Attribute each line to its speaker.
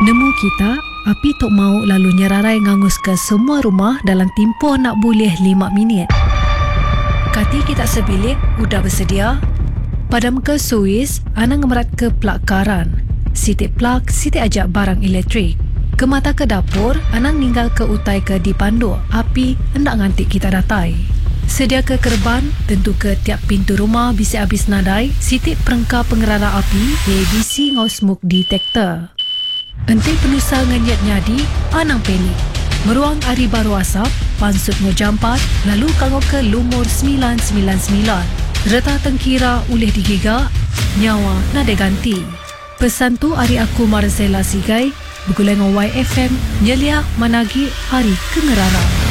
Speaker 1: Nemu kita, api tok mau lalu nyerarai ngangus ke semua rumah dalam tempoh nak boleh 5 minit. Kati kita sebilik, udah bersedia? Padam ke suis, anang ngemerat ke plak karan. Sitik plak, sitik ajak barang elektrik. Ke mata ke dapur, anang ninggal ke utai ke dipandu. Api hendak ngantik kita datai. Sedia ke kerban, tentu ke tiap pintu rumah bisa habis nadai, sitik perengkap pengerara api, ABC ngau smoke detector. Entik penusa ngenyat nyadi, anang pelik. Meruang hari baru asap, pansut ngojampat, lalu kangau ke lumur 999. Reta tengkira ulih digigak, nyawa nada ganti. Pesan tu hari aku Marcella Sigai, bergulai dengan YFM, nyelia managi hari kengerara.